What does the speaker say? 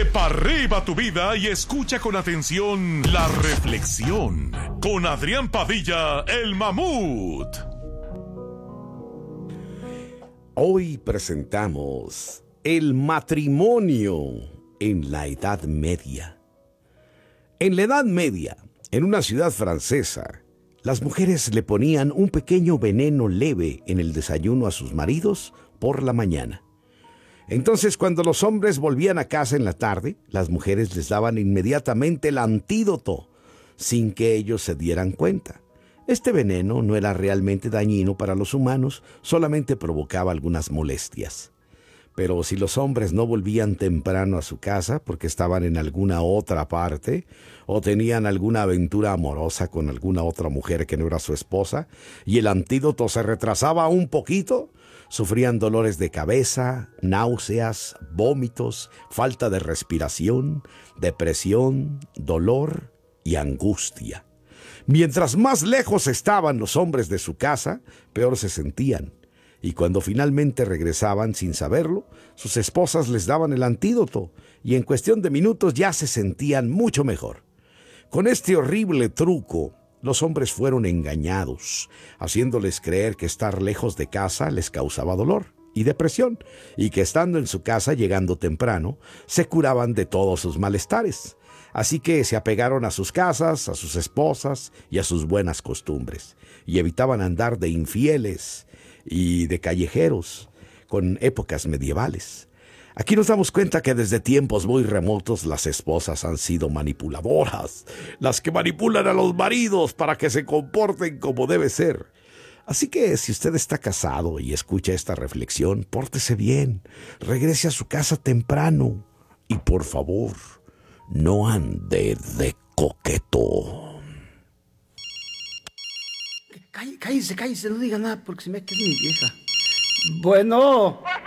Dale pa' arriba tu vida y escucha con atención la reflexión con Adrián Padilla, el mamut. Hoy presentamos el matrimonio en la Edad Media. En la Edad Media, en una ciudad francesa, las mujeres le ponían un pequeño veneno leve en el desayuno a sus maridos por la mañana. Entonces, cuando los hombres volvían a casa en la tarde, las mujeres les daban inmediatamente el antídoto, sin que ellos se dieran cuenta. Este veneno no era realmente dañino para los humanos, solamente provocaba algunas molestias. Pero si los hombres no volvían temprano a su casa porque estaban en alguna otra parte o tenían alguna aventura amorosa con alguna otra mujer que no era su esposa y el antídoto se retrasaba un poquito, sufrían dolores de cabeza, náuseas, vómitos, falta de respiración, depresión, dolor y angustia. Mientras más lejos estaban los hombres de su casa, peor se sentían. Y cuando finalmente regresaban sin saberlo, sus esposas les daban el antídoto y en cuestión de minutos ya se sentían mucho mejor. Con este horrible truco, los hombres fueron engañados, haciéndoles creer que estar lejos de casa les causaba dolor y depresión, y que estando en su casa, llegando temprano, se curaban de todos sus malestares. Así que se apegaron a sus casas, a sus esposas y a sus buenas costumbres, y evitaban andar de infieles y de callejeros con épocas medievales. Aquí nos damos cuenta que desde tiempos muy remotos las esposas han sido manipuladoras, las que manipulan a los maridos para que se comporten como debe ser. Así que si usted está casado y escucha esta reflexión, pórtese bien, regrese a su casa temprano y por favor, no ande de coqueto. Cállese, no diga nada porque se me queda mi vieja. Bueno.